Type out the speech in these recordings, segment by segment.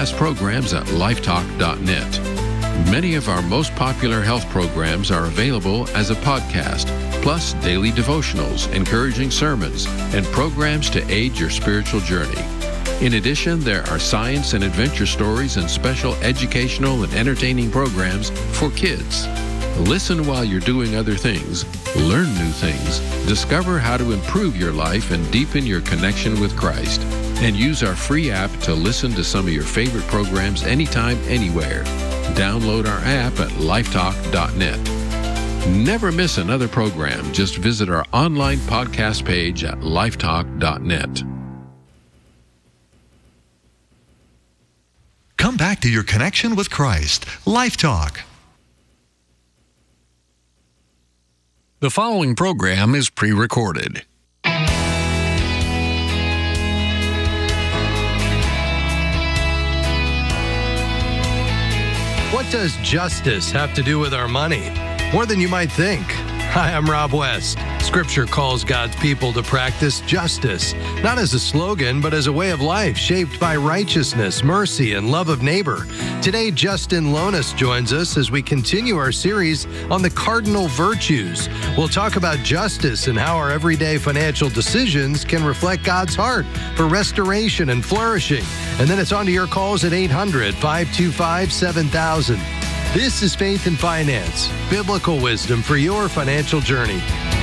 podcast programs at lifetalk.net. Many of our most popular health programs are available as a podcast, plus daily devotionals, encouraging sermons, and programs to aid your spiritual journey. In addition, there are science and adventure stories and special educational and entertaining programs for kids. Listen while you're doing other things, learn new things, discover how to improve your life and deepen your connection with Christ. And use our free app to listen to some of your favorite programs anytime, anywhere. Download our app at lifetalk.net. Never miss another program. Just visit our online podcast page at lifetalk.net. Come back to your connection with Christ. Life Talk. The following program is pre-recorded. What does justice have to do with our money? More than you might think. Hi, I'm Rob West. Scripture calls God's people to practice justice, not as a slogan, but as a way of life shaped by righteousness, mercy, and love of neighbor. Today, Justin Lonas joins us as we continue our series on the cardinal virtues. We'll talk about justice and how our everyday financial decisions can reflect God's heart for restoration and flourishing. And then it's on to your calls at 800-525-7000. This is Faith and Finance, biblical wisdom for your financial journey.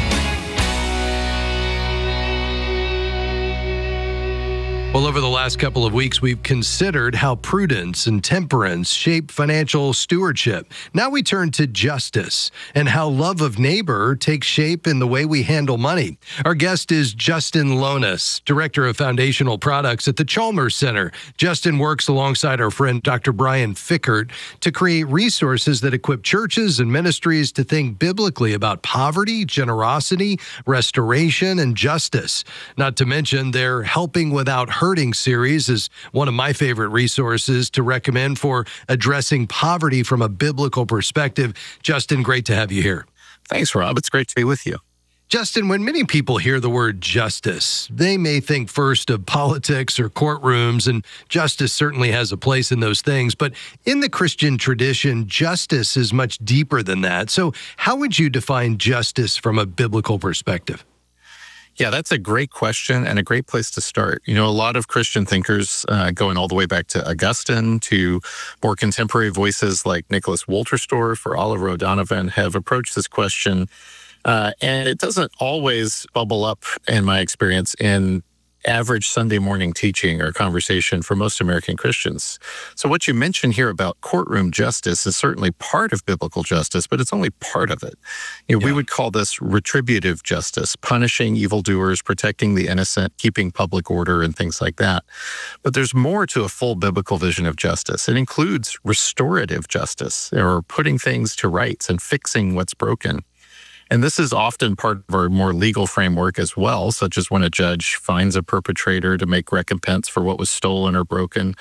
Well, over the last couple of weeks, we've considered how prudence and temperance shape financial stewardship. Now we turn to justice and how love of neighbor takes shape in the way we handle money. Our guest is Justin Lonas, Director of Foundational Products at the Chalmers Center. Justin works alongside our friend Dr. Brian Fickert to create resources that equip churches and ministries to think biblically about poverty, generosity, restoration, and justice. Not to mention their Helping Without Hurting series is one of my favorite resources to recommend for addressing poverty from a biblical perspective. Justin, great to have you here. Thanks, Rob. It's great to be with you. Justin, when many people hear the word justice, they may think first of politics or courtrooms, and justice certainly has a place in those things. But in the Christian tradition, justice is much deeper than that. So how would you define justice from a biblical perspective? Yeah, that's a great question and a great place to start. You know, a lot of Christian thinkers, going all the way back to Augustine to more contemporary voices like Nicholas Wolterstorff or Oliver O'Donovan, have approached this question. And it doesn't always bubble up, in my experience, in average Sunday morning teaching or conversation for most American Christians. So what you mentioned here about courtroom justice is certainly part of biblical justice, but it's only part of it. We would call this retributive justice, punishing evildoers, protecting the innocent, keeping public order, and things like that. But there's more to a full biblical vision of justice. It includes restorative justice, or putting things to rights and fixing what's broken. And this is often part of our more legal framework as well, such as when a judge finds a perpetrator to make recompense for what was stolen or broken.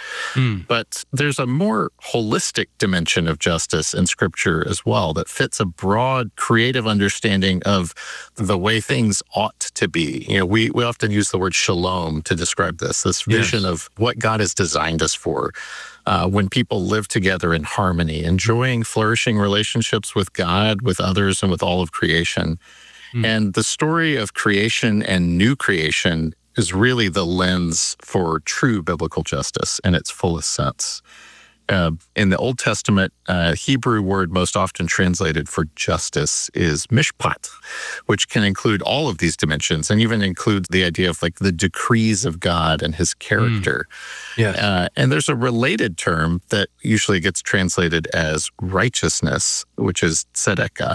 But there's a more holistic dimension of justice in Scripture as well that fits a broad, creative understanding of the way things ought to be. You know, we often use the word shalom to describe this vision of what God has designed us for. When people live together in harmony, enjoying flourishing relationships with God, with others, and with all of creation. And the story of creation and new creation is really the lens for true biblical justice in its fullest sense. In the Old Testament, Hebrew word most often translated for justice is mishpat, which can include all of these dimensions and even include the idea of like the decrees of God and his character. And there's a related term that usually gets translated as righteousness, which is tzedakah,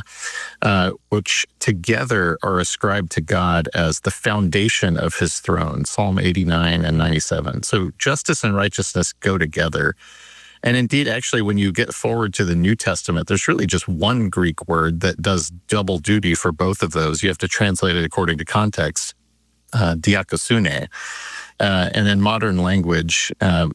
which together are ascribed to God as the foundation of his throne, Psalm 89 and 97. So justice and righteousness go together. And indeed, actually, when you get forward to the New Testament, there's really just one Greek word that does double duty for both of those. You have to translate it according to context, diakosune. And in modern language,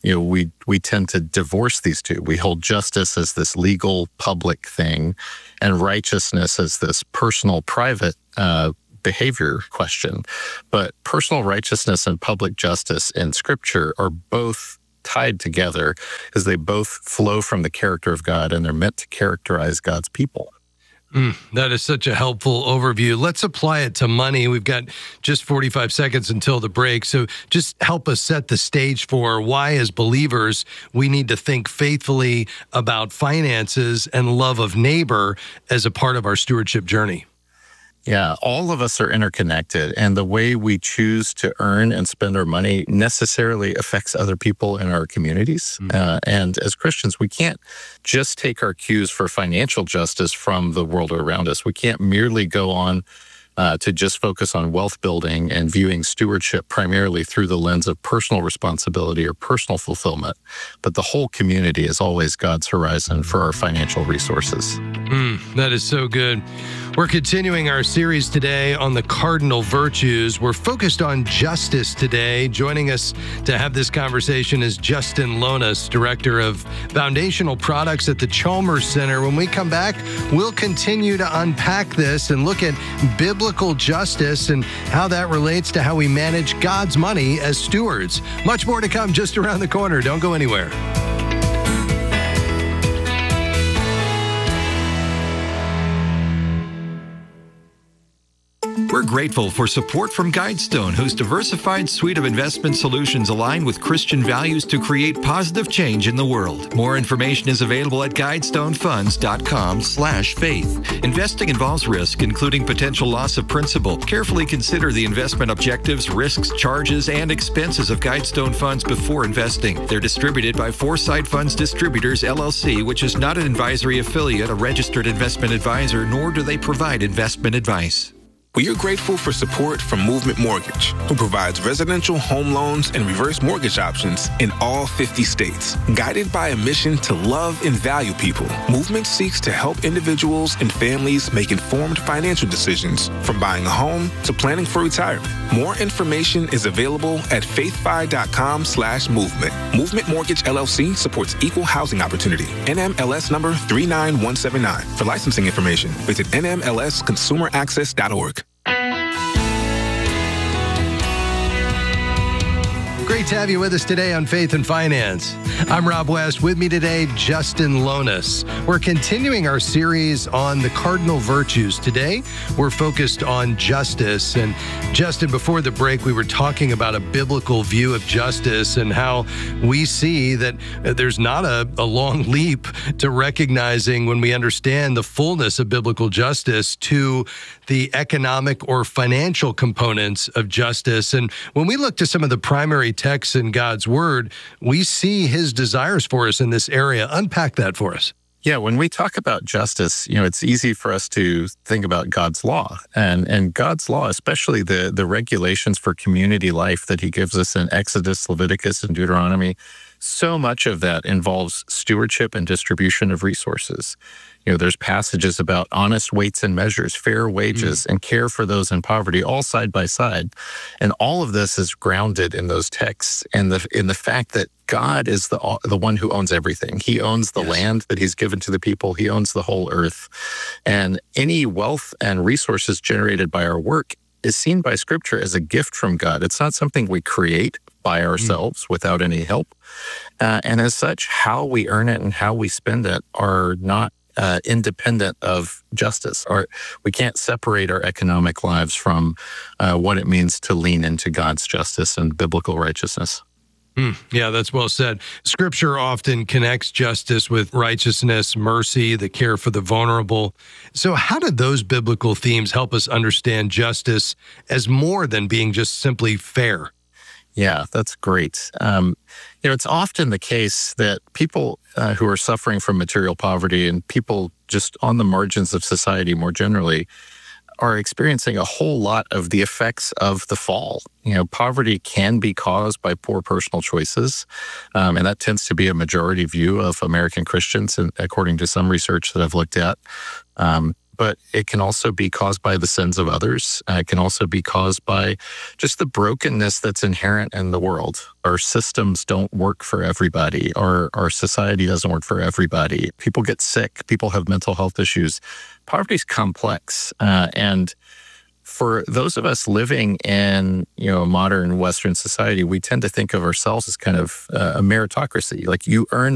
we tend to divorce these two. We hold justice as this legal, public thing, and righteousness as this personal, private behavior question. But personal righteousness and public justice in Scripture are both tied together because they both flow from the character of God, and they're meant to characterize God's people. That is such a helpful overview. Let's apply it to money. We've got just 45 seconds until the break. So just help us set the stage for why, as believers, we need to think faithfully about finances and love of neighbor as a part of our stewardship journey. Yeah, all of us are interconnected, and the way we choose to earn and spend our money necessarily affects other people in our communities. And as Christians, we can't just take our cues for financial justice from the world around us. We can't merely go on to just focus on wealth building and viewing stewardship primarily through the lens of personal responsibility or personal fulfillment. But the whole community is always God's horizon for our financial resources. That is so good. We're continuing our series today on the cardinal virtues. We're focused on justice today. Joining us to have this conversation is Justin Lonas, Director of Foundational Products at the Chalmers Center. When we come back, we'll continue to unpack this and look at biblical justice and how that relates to how we manage God's money as stewards. Much more to come just around the corner. Don't go anywhere. We're grateful for support from Guidestone, whose diversified suite of investment solutions align with Christian values to create positive change in the world. More information is available at guidestonefunds.com/faith. Investing involves risk, including potential loss of principal. Carefully consider the investment objectives, risks, charges, and expenses of Guidestone Funds before investing. They're distributed by Foresight Funds Distributors, LLC, which is not an advisory affiliate, a registered investment advisor, nor do they provide investment advice. We are grateful for support from Movement Mortgage, who provides residential home loans and reverse mortgage options in all 50 states. Guided by a mission to love and value people, Movement seeks to help individuals and families make informed financial decisions, from buying a home to planning for retirement. More information is available at faithfi.com/movement. Movement Mortgage LLC supports equal housing opportunity. NMLS number 39179. For licensing information, visit nmlsconsumeraccess.org. Great to have you with us today on Faith and Finance. I'm Rob West. With me today, Justin Lonas. We're continuing our series on the cardinal virtues. Today, we're focused on justice. And Justin, before the break, we were talking about a biblical view of justice and how we see that there's not a long leap to recognizing, when we understand the fullness of biblical justice, to the economic or financial components of justice. And when we look to some of the primary texts in God's Word, we see His desires for us in this area. Unpack that for us. Yeah, when we talk about justice, it's easy for us to think about God's law. And God's law, especially the regulations for community life that He gives us in Exodus, Leviticus, and Deuteronomy, so much of that involves stewardship and distribution of resources. There's passages about honest weights and measures, fair wages, and care for those in poverty, all side by side. And all of this is grounded in those texts and in the fact that God is the one who owns everything. He owns the land that He's given to the people. He owns the whole earth. And any wealth and resources generated by our work is seen by Scripture as a gift from God. It's not something we create by ourselves without any help. And as such, how we earn it and how we spend it are not independent of justice. Or we can't separate our economic lives from what it means to lean into God's justice and biblical righteousness. Yeah, that's well said. Scripture often connects justice with righteousness, mercy, the care for the vulnerable. So how do those biblical themes help us understand justice as more than being just simply fair? Yeah, that's great. It's often the case that people who are suffering from material poverty and people just on the margins of society more generally are experiencing a whole lot of the effects of the fall. Poverty can be caused by poor personal choices, and that tends to be a majority view of American Christians, and according to some research that I've looked at. But it can also be caused by the sins of others. It can also be caused by just the brokenness that's inherent in the world. Our systems don't work for everybody. Our society doesn't work for everybody. People get sick. People have mental health issues. Poverty is complex. And for those of us living in, a modern Western society, we tend to think of ourselves as kind of a meritocracy. Like you earn